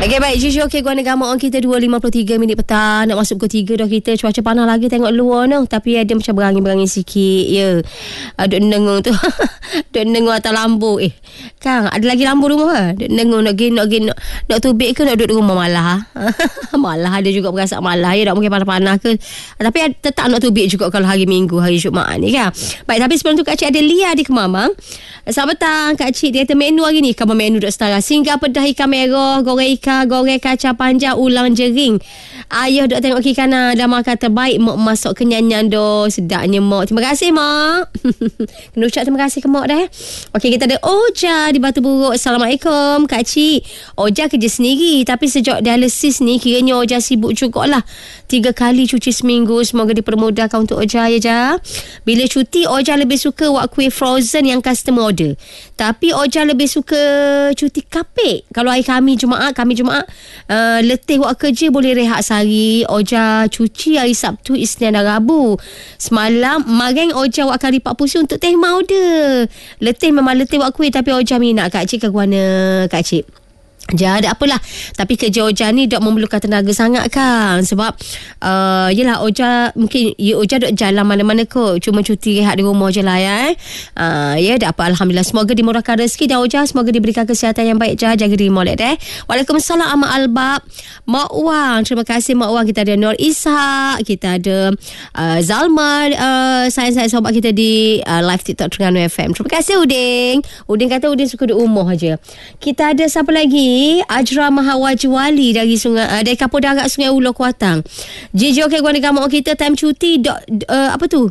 Okey, baik. Jujur, okey, gua negara on kita 2.53 minit petang. Nak masuk pukul 3 dah kita. Cuaca panas lagi tengok luar tu. Tapi ada macam berangin-berangin sikit. Ya. Duk nengung tu. Duk nengung atas lampu. Kang, ada lagi lampu rumah ke? Duk nengung nak tubik ke nak duduk di rumah malah? Malah ada juga perasaan malah. Ya, tak mungkin panas-panas ke. Tapi tetap nak tubik juga kalau hari Minggu, hari Jumaat ni kan. Baik, tapi sebelum tu Kak Cik ada Lia di Kemamang. Selamat petang Kak Cik. Dia kata menu hari ni. Kamu menu duk setara. Singgah pedah ikan merah, goreng ikan, goreng kacang panjang, ulang jering. Ayah duk tengok kiri kanan. Dah makan terbaik. Mak masak kenyanyan doh. Sedapnya mak. Terima kasih mak. Kena ucap terima kasih ke mak dah. Okey, kita ada Oja di Batu Buruk. Assalamualaikum Kak Cik. Oja kerja sendiri. Tapi sejak dialisis ni kiranya Oja sibuk jugalah. 3 kali cuci seminggu. Semoga dipermudahkan untuk Oja ya Ja. Bila cuti Oja lebih suka buat kuih frozen yang customer order. Tapi Oja lebih suka cuti kapek. Kalau hari kami Jumaat letih buat kerja boleh rehat sehari. Oja cuci hari Sabtu, Isnin dan Rabu. Semalam magang Oja buat kari pak pusi untuk teh order. Letih memang letih buat kuih. Tapi Oja minat Kak Cik ke guana Kak Cik. Ja, ada apalah. Tapi kerja Oja ni dok memerlukan tenaga sangat kan. Sebab yelah Oja mungkin Oja dok jalan mana-mana kot. Cuma cuti rehat di rumah je lah ya. Ya, tak apa. Alhamdulillah. Semoga dimurahkan rezeki dan Oja semoga diberikan kesihatan yang baik. Jaga diri molek deh. Waalaikumsalam Ahmad Albab. Mak Wang. Terima kasih Mak Wang. Kita ada Nur Ishak. Kita ada Zalma. Saya sobat kita di live TikTok Terengganu FM. Terima kasih Udin. Udin kata Udin suka duduk rumah aja. Kita ada siapa lagi? Ajra Mahawaji Wali dari Sungai dari Kapur Darat Sungai Ulo Kuatang. Jijok ke gua negara kita time cuti apa tu?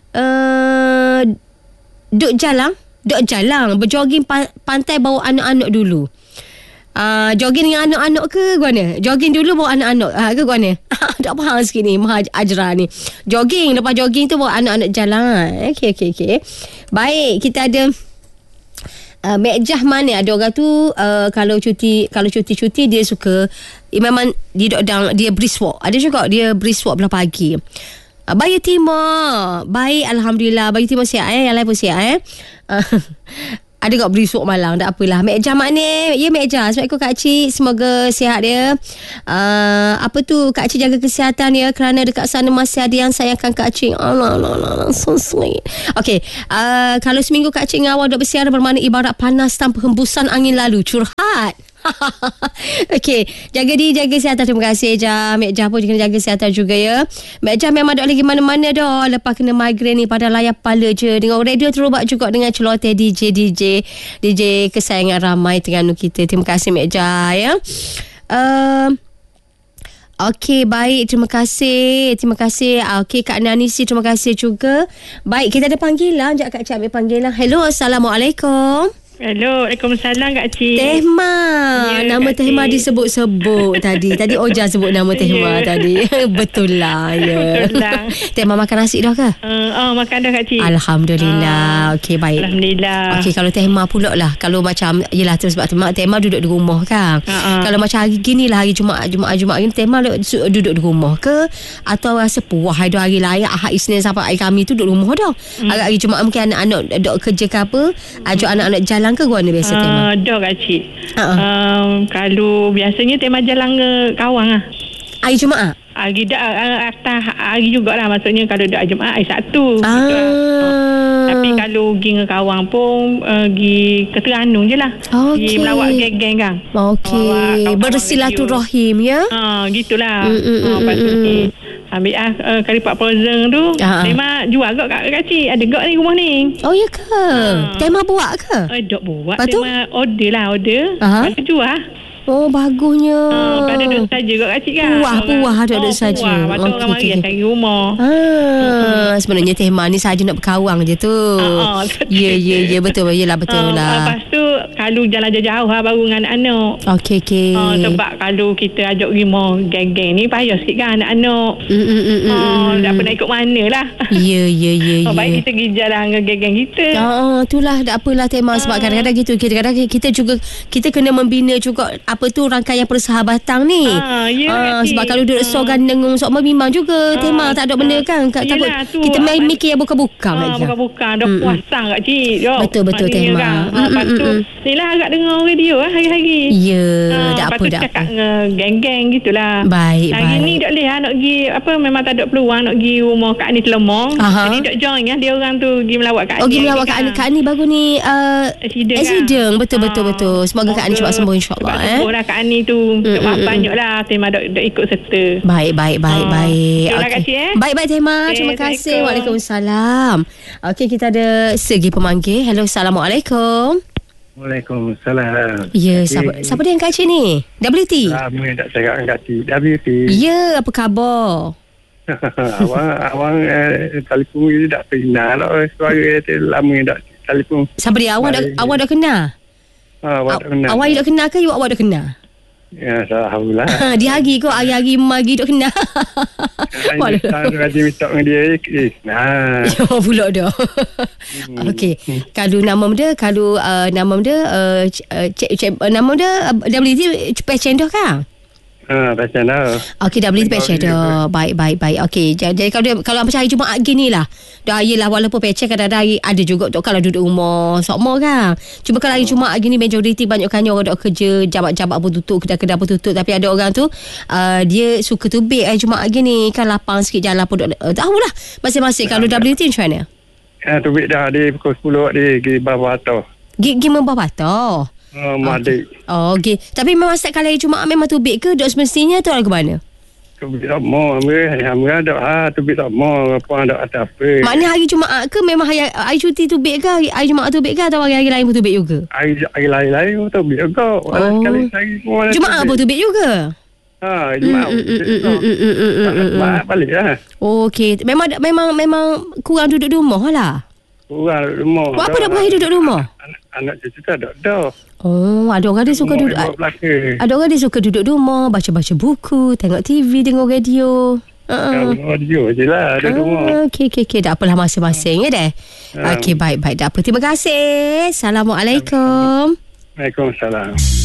Duk jalan berjoging pantai bawa anak-anak dulu. Jogging dengan anak-anak ke guana? Jogging dulu bawa anak-anak ke guana? Tak faham sikit ni Ajra ni. Jogging, lepas jogging tu bawa anak-anak jalan. Okey. Baik, kita ada Mek Jahman ni ada orang tu kalau cuti dia suka memang dia brisk walk. Ada juga dia brisk walk belah pagi. Bayu Timur baik alhamdulillah. Bayu Timur sihat yang lain pun sihat ada kat brisk walk malang. Tak apalah. Mek Jahman ni. Ya Mek Jah. Assalamualaikum Kak Cik. Semoga sihat dia. Apa tu Kak Cik jaga kesihatan dia. Kerana dekat sana masih ada yang sayangkan Kak Cik. Allah so sweet. Okay. Kalau seminggu Kak Cik dengan awak duduk bersiaran bermakna ibarat panas tanpa hembusan angin lalu. Curhat. Okey, jaga diri, jaga kesihatan. Terima kasih Jah. Mek Jah pun kena jaga kesihatan juga ya. Mek Jah memang tak lagi mana-mana dah. Lepas kena migraine ni pada layar kepala je. Dengan radio terubak juga dengan celoteh DJ kesayangan ramai Terengganu kita. Terima kasih Mek Jah ya. Okey, baik. Terima kasih. Okey, Kak Nanisi, terima kasih juga. Baik, kita ada panggilan. Sekejap Kak Cik ambil panggilan. Hello, Assalamualaikum. Hello, Waalaikumsalam Kak Cik. Tehma. Ya, nama Kak Tehma Cik. disebut-sebut tadi. Tadi Oja sebut nama Tehma tadi. Betul lah ya. Betul lah. Tehma makan nasi dah ke? Makan dah Kak Cik. Alhamdulillah. Okey, baik. Alhamdulillah. Okey, kalau Tehma pula lah. Kalau macam yelah tu sebab Tehma duduk di rumah kan. Kalau macam hari gini lah, hari Jumaat ni Tehma duduk di rumah ke atau rasa puas hari lain Ahad Isnin sampai hari kami tu duduk rumah dah. Hari Jumaat mungkin anak-anak duduk kerja ke apa, ajak anak-anak jalan ke guana biasa Tehma? Dah Kak Cik. Kalau biasanya Tehma jalan ke Kawang lah. Hari Jumaat? Hari atas hari jugalah. Maksudnya kalau dah Jumaat hari Sabtu. Tapi kalau pergi ke Kawang pun pergi ke Terengganu je lah. Pergi melawat geng-geng kan. Okey. Bersilaturahim ya. Gitulah. Lepas tu ambil kari pak frozen tu. Tema jual kat Kak Cik. Ada gak ni rumah ni. Oh ya ke? Tema buat ke? Dok buat. Lepas tu? Tema order. Lepas tu jual. Oh, bagusnya. Pada duduk saja kat Kak Cik kan. Puah duduk saja. Lepas tu orang mari cari rumah. Sebenarnya Tehma ni saja nak berkawang je tu. Ya betul. Yelah betul lah. Lepas tu kalau jalan jauh baru dengan anak-anak. Okey. Sebab kalau kita ajak pergi mall geng-geng ni payah sikit kan anak-anak. Tak pernah ikut mana lah. Ya. Baik kita pergi jalan dengan geng-geng kita. Itulah tak apalah Tehma. Sebab kadang-kadang gitu. Kadang-kadang kita kena membina juga apa tu rangkaian persahabatan ni. Sebab kalau duduk sogan dengung sok memang juga tema tak ada benda kan. Takut kita main mikir yang bukan-bukan lagi. Bukan-bukan dah puasang kat cik. Betul tema. Lepas tu Nila agak dengar radio hari-hari. Ya, tak apa. Lepas tu cakap geng-geng gitulah. Baik. Hari ni tak boleh nak pergi memang tak ada peluang nak pergi rumah Kak Ani Telemong. Jadi tak join dia orang tu pergi melawat Kak Ani. Pergi melawat Kak Ani baru ni accident. Betul. Semoga Kak Ani cepat sembuh insya-Allah. Sembuh lah Kak Ani tu. Banyaklah tema dak ikut serta. Baik. Terima kasih Baik Tema. Terima kasih. Waalaikumsalam. Okey, kita ada segi pemanggil. Hello, Assalamualaikum. Waalaikumsalam. Ya, siapa dia yang Kak Cik ni? WT? Lama tak cakap dengan Kak Cik. WT. Ya, apa khabar? Awang telefon ni tak kenal lah. Suara tu lama tak telefon. Siapa dia? Awak dah kenal? Awak tak kenal. Awak tak kenal ke awak dah kenal? Ya, Alhamdulillah. Di hari kau hari-hari magi duk kenal. Saya rajin minta dengan dia. Nah. Ya pula dah. Okey. Kalau nama dia nama dia WT passion dah kan? Passion dah. Okey, WT passion dah. Baik. Okey. Jadi kalau macam hari Jumaat gini lah. Dah yelah walaupun passion kadang-kadang ada juga tu kalau duduk rumah sokmo kan. Cuma kalau hari Jumaat gini majoriti banyakkannya orang duk kerja, jabat-jabat pun tutup, kedai-kedai pun tutup, tapi ada orang tu dia suka tubik hari Jumaat gini kan lapang sikit jalan pun tahulah masing-masing. Kalau WT macam mana? Tubik dah di pukul 10 dia pergi bawah atas. Pergi membah patah. Madik. Okey. Tapi memang setiap kali Jumaat memang tubik ke? Dok semestinya tu ke mana? Tubik tak mau. Hamil ada tubik tak mau. Apa ada apa. Maknanya hari Jumaat ke memang hari cuti tubik ke? Hari Jumaat tubik ke atau hari-hari lain pun tubik juga? Hari lain pun tubik juga. Sekali Jumaat pun tubik juga? Jumaat balik lah. Okey. Memang kurang duduk di rumah lah. Kurang duduk rumah. Apa nak berakhir duduk di rumah? Anak cucu tak ada dah. Ada orang dia suka duduk. Ada orang dia suka duduk di rumah, baca-baca buku, tengok TV, tengok radio. Radio je lah duduk rumah. Okey. Tak apalah masing-masing ya deh. Okey, baik. Tak apa. Terima kasih. Assalamualaikum. Waalaikumsalam.